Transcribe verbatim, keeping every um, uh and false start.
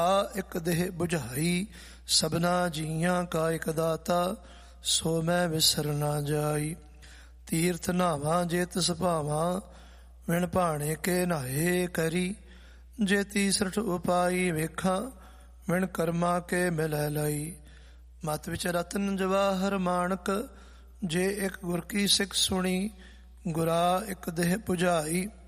ਆ ਇੱਕ ਦੇਹ ਬੁਝਾਈ, ਸਭਨਾ ਜੀਆਂ ਕਾ ਇੱਕ ਦਾਤਾ, ਸੋ ਮੈਂ ਵਿਸਰ ਨਾ ਜਾਈ। ਤੀਰਥ ਨਾਵਾਂ ਜੇ ਤਿਸ ਭਾਵਾਂ, ਵਿਣ ਭਾਣੇ ਕੇ ਨਹਾਏ ਕਰੀ। ਜੇ ਤੀਸਰਠ ਉਪਾਈ ਵੇਖਾਂ, ਵਿਣ ਕਰਮਾ ਕੇ ਮਿਲੈ ਲਈ। ਮਤ ਵਿੱਚ ਰਤਨ ਜਵਾਹਰ ਮਾਣਕ, ਜੇ ਇੱਕ ਗੁਰ ਕੀ ਸਿੱਖ ਸੁਣੀ। ਗੁਰਾ ਇੱਕ ਦੇਹ ਬੁਝਾਈ,